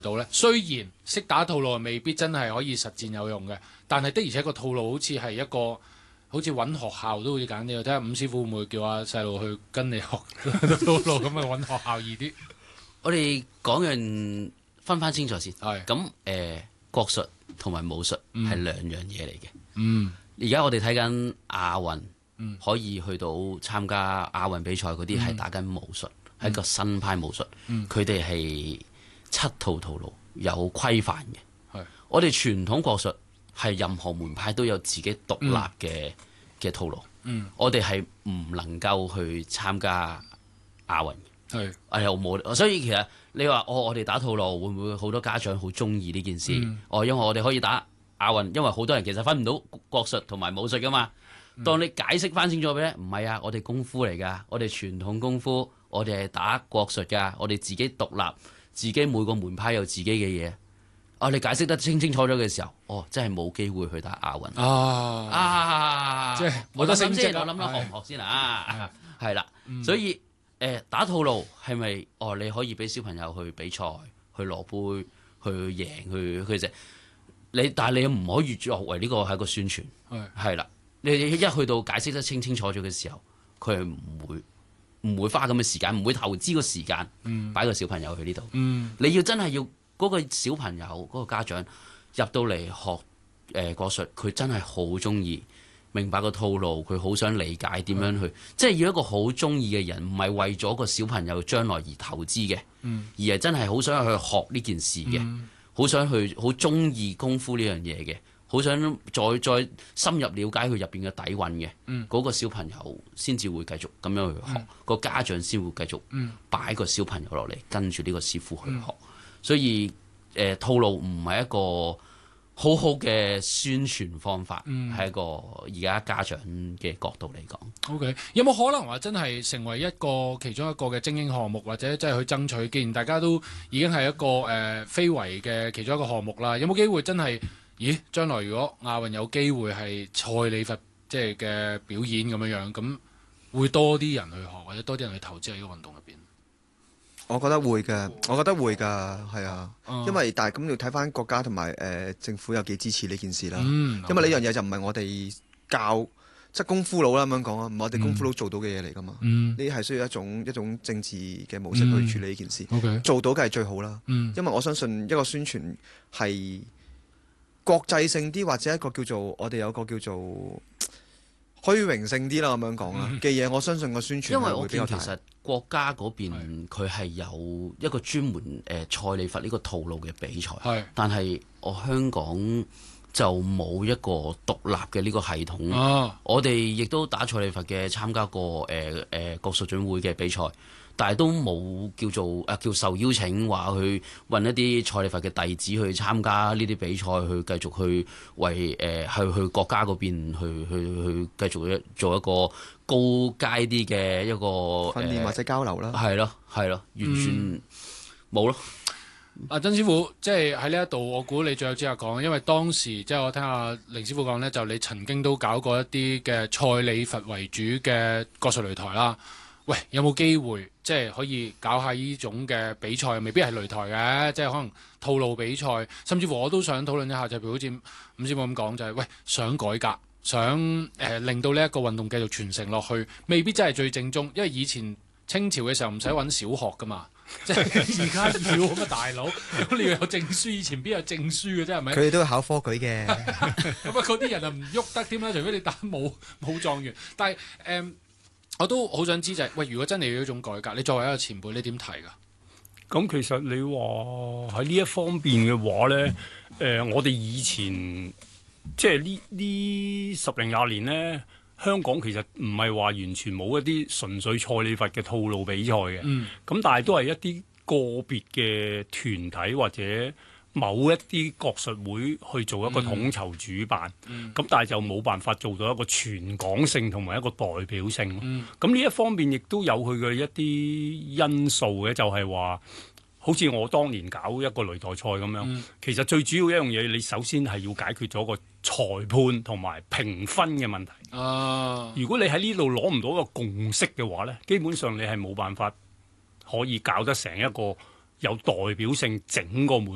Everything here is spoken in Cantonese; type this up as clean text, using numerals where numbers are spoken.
到咧？雖然識打套路未必真係可以實戰有用嘅，但係的而且個套路好似係一個，好似揾學校都好似簡單啲。睇下伍師傅會唔會叫阿細路去跟你學套路咁啊？揾學校易啲。 我哋講樣分翻清楚先。 係咁國術同埋武術係兩樣嘢嚟嘅。 嗯。 而家我哋睇緊亞運，可以去到參加亞運比賽嗰啲係打緊武術，係一個新派武術。佢哋係7套套路，有規範嘅。 係我哋傳統國術係任何門派都有自己獨立嘅套路。我哋係唔能夠去參加亞運嘅。係我冇，所以其實你話我哋打套路會唔會好多家長好中意呢件事？因為我哋可以打亞運，因為好多人其實分唔到國術同埋武術噶嘛。當你解釋翻清楚俾咧，唔係啊，我哋功夫嚟噶，我哋傳統功夫，我哋係打國術噶，我哋自己獨立，自己每個門派有自己嘅嘢。你解釋得清清楚楚嘅時候，真係冇機會去打亞運。即係冇得升職。我諗下學唔學先啊？係啦，所以打套路係咪你可以俾小朋友去比賽，去攞杯，去贏，去食。但係你又唔可以作為呢個係一個宣傳，係啦。你一去到解釋得清清楚楚嘅時候，佢係唔會花咁嘅時間，唔會投資個時間擺個小朋友去呢度。你要真係要嗰個小朋友嗰個家長入到嚟學國術，佢真係好中意明白個套路，佢好想理解點樣去，即係要一個好中意嘅人，唔係為咗個小朋友將來而投資嘅，而係真係好想去學呢件事嘅。好想去，好中意功夫呢樣嘢嘅，好想再深入了解佢入邊嘅底蘊嘅，嗰個小朋友先至會繼續咁樣去學，個家長先會繼續擺個小朋友落嚟跟住呢個師傅去學，所以套路唔係一個好好嘅宣傳方法，係一個而家家長嘅角度嚟講。 OK， 有冇可能話真係成為其中一個嘅精英項目，或者真係去爭取？既然大家都已經係一個非遺嘅其中一個項目啦，有冇機會真係？咦，將來如果亞運有機會係蔡李佛即係嘅表演咁樣，咁會多啲人去學，或者多啲人去投資喺呢個運動入邊？ 我覺得會嘅，係啊，因為但係咁要睇翻國家同埋政府有幾支持呢件事啦。因為呢樣嘢就唔係我哋教即係功夫佬啦咁樣講啊，唔係我哋功夫佬做到嘅嘢嚟噶嘛。呢啲係需要一種政治嘅模式去處理呢件事。做到嘅係最好啦。因為我相信一個宣傳係國際性啲，或者一個叫做我哋有個叫做虛榮性啲啦，咁樣講啦嘅嘢，我相信個宣傳因為我見其實國家嗰邊佢係有一個專門蔡李佛呢個套路嘅比賽，但係我香港就冇一個獨立嘅呢個系統。我哋亦都打蔡李佛嘅參加過國術總會嘅比賽，但係都冇叫受邀請話去揾一啲蔡李佛嘅弟子去參加呢啲比賽，去繼續去為去國家嗰邊去繼續做一個高階啲嘅一個訓練或者交流啦。 係咯，完全冇咯。 曾師傅，即係喺呢一度，我估你最有資格講，因為當時即係我聽阿凌師傅講呢，就你曾經都搞過一啲嘅蔡李佛為主嘅國術擂台啦。喂，有冇機會即係可以搞下呢種嘅比賽？未必係擂台嘅，即係可能套路比賽，甚至乎我都想討論一下，就譬如好似伍師傅咁講，就係喂想改革，想令到呢一個運動繼續傳承落去，未必真係最正宗，因為以前清朝嘅時候唔使揾小學噶嘛。即係而家要咁啊，大佬！你要有證書，以前邊有證書嘅啫，係咪？ 佢哋都要考科舉嘅。 咁啊，嗰啲人啊唔喐得添啦，除非你打武狀元。但係我都好想知就係，喂，如果真係要一種改革，你作為一個前輩，你點睇㗎？ 咁其實你話喺呢一方面嘅話咧，我哋以前即係呢10零20年咧。香港其實唔係話完全冇一啲純粹蔡李佛嘅套路比賽嘅，咁但係都係一啲個別嘅團體或者某一啲國術會去做一個統籌主辦，咁但係就冇辦法做到一個全港性同埋一個代表性。咁呢一方面亦都有佢嘅一啲因素嘅，就係話。好似我當年搞一個擂台賽咁樣，其實最主要一樣嘢，你首先係要解決咗個裁判同埋評分嘅問題。如果你喺呢度攞唔到一個共識嘅話呢，基本上你係冇辦法可以搞得成一個有代表性整個門